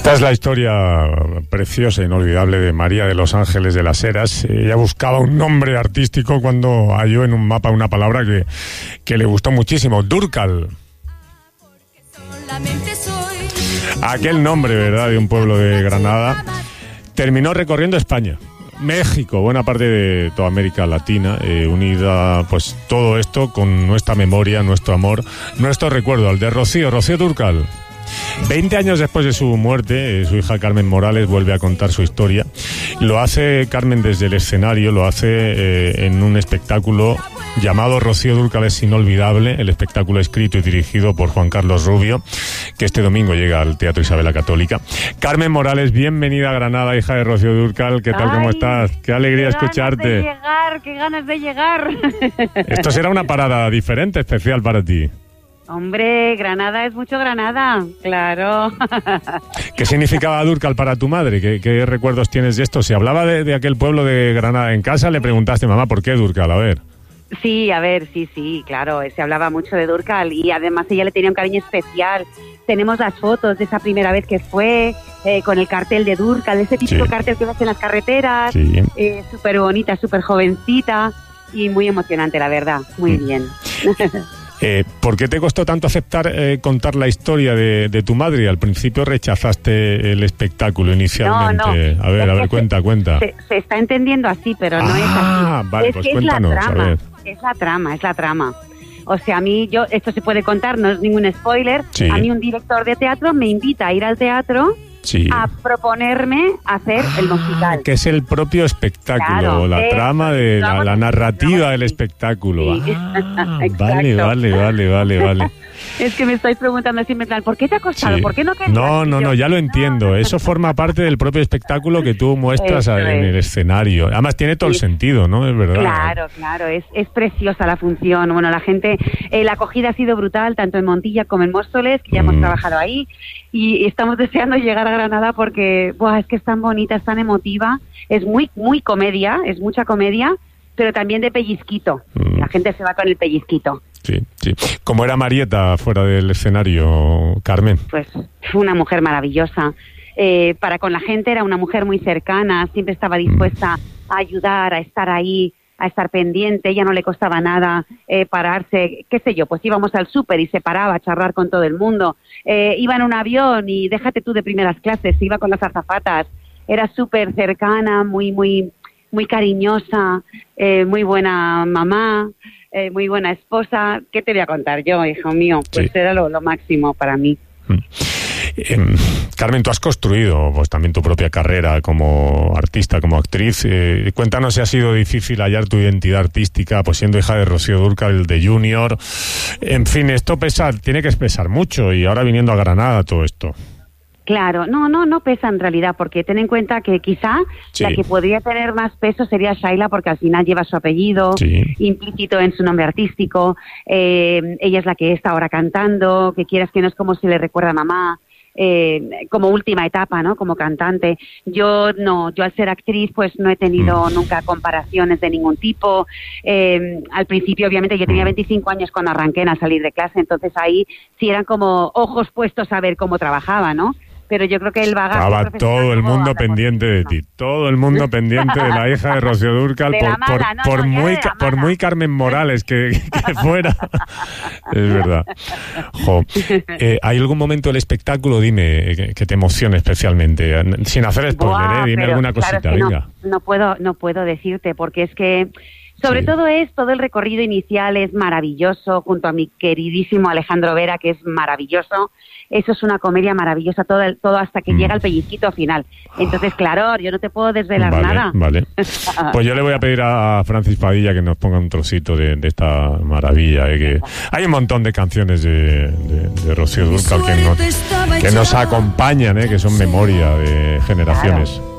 Esta es la historia preciosa e inolvidable de María de los Ángeles de las Heras. Ella buscaba un nombre artístico cuando halló en un mapa una palabra que le gustó muchísimo, Dúrcal. Aquel nombre, ¿verdad?, de un pueblo de Granada. Terminó recorriendo España, México, buena parte de toda América Latina, unida pues todo esto con nuestra memoria, nuestro amor, nuestro recuerdo, al de Rocío Dúrcal. 20 años después de su muerte, su hija Carmen Morales vuelve a contar su historia. Lo hace Carmen desde el escenario, lo hace en un espectáculo llamado Rocío Dúrcal es inolvidable, el espectáculo escrito y dirigido por Juan Carlos Rubio, que este domingo llega al Teatro Isabel la Católica. Carmen Morales, bienvenida a Granada, hija de Rocío Dúrcal. ¿Qué tal, cómo estás? Qué alegría escucharte. Qué ganas de llegar. Esto será una parada diferente, especial para ti. Hombre, Granada es mucho Granada, claro. ¿Qué significaba Dúrcal para tu madre? ¿Qué recuerdos tienes de esto? Si hablaba de aquel pueblo de Granada en casa, le preguntaste, mamá, ¿por qué Dúrcal? A ver. Sí, a ver, sí, claro, se hablaba mucho de Dúrcal y además ella le tenía un cariño especial. Tenemos las fotos de esa primera vez que fue, con el cartel de Dúrcal, ese típico cartel que ves en las carreteras, súper bonita, súper jovencita y muy emocionante, la verdad, muy bien. ¿Por qué te costó tanto aceptar contar la historia de tu madre? Al principio rechazaste el espectáculo inicialmente. No. A ver, cuenta. Se está entendiendo así, pero no es así. Vale, es pues que cuéntanos, es la trama. O sea, a mí, esto se puede contar, no es ningún spoiler. Sí. A mí un director de teatro me invita a ir al teatro a proponerme hacer el musical. Que es el propio espectáculo, claro, la trama de la narrativa del espectáculo. Sí. Vale. Es que me estáis preguntando siempre, ¿por qué te ha costado? Sí. ¿Por qué no querías? No, ya lo entiendo. Eso forma parte del propio espectáculo que tú muestras en el escenario. Además tiene todo el sentido, ¿no? Es verdad. Claro. Es preciosa la función. Bueno, la gente, la acogida ha sido brutal, tanto en Montilla como en Móstoles, que ya hemos trabajado ahí. Y estamos deseando llegar a Granada porque es que es tan bonita, es tan emotiva. Es muy comedia, es mucha comedia, pero también de pellizquito. La gente se va con el pellizquito. Sí. ¿Cómo era Marieta fuera del escenario, Carmen? Pues fue una mujer maravillosa. Para con la gente era una mujer muy cercana, siempre estaba dispuesta a ayudar, a estar ahí, a estar pendiente. Ella no le costaba nada pararse, qué sé yo, pues íbamos al súper y se paraba a charlar con todo el mundo. Iba en un avión y déjate tú de primeras clases, iba con las azafatas. Era súper cercana, muy cariñosa, muy buena mamá. Muy buena esposa. ¿Qué te voy a contar yo, hijo mío? Pues era lo máximo para mí. Carmen, tú has construido pues también tu propia carrera como artista, como actriz. Cuéntanos si ha sido difícil hallar tu identidad artística, pues siendo hija de Rocío Dúrcal, de Junior. En fin, esto tiene que pesar mucho, y ahora viniendo a Granada todo esto. Claro, no pesa en realidad, porque ten en cuenta que quizá la que podría tener más peso sería Shaila, porque al final lleva su apellido implícito en su nombre artístico. Ella es la que está ahora cantando, que quieras que no, es como si le recuerda a mamá, como última etapa, ¿no? Como cantante. Yo al ser actriz pues no he tenido nunca comparaciones de ningún tipo. Al principio obviamente yo tenía 25 años cuando arranqué al salir de clase, entonces ahí sí eran como ojos puestos a ver cómo trabajaba, ¿no? Pero yo creo que el bagaje... Estaba todo el mundo pendiente de ti, todo el mundo pendiente de la hija de Rocío Dúrcal, por muy Carmen Morales que fuera. Es verdad. ¿Hay algún momento del espectáculo, dime, que te emocione especialmente? Sin hacer spoiler, dime alguna cosita, claro, venga. No puedo decirte, porque es que... Sobre todo todo el recorrido inicial es maravilloso, junto a mi queridísimo Alejandro Vera, que es maravilloso. Eso es una comedia maravillosa, todo hasta que llega el pellizquito final. Entonces, claro, yo no te puedo desvelar nada. Vale. Pues yo le voy a pedir a Francis Padilla que nos ponga un trocito de esta maravilla. Que hay un montón de canciones de Rocío Dúrcal que nos acompañan, que son memoria de generaciones. Claro.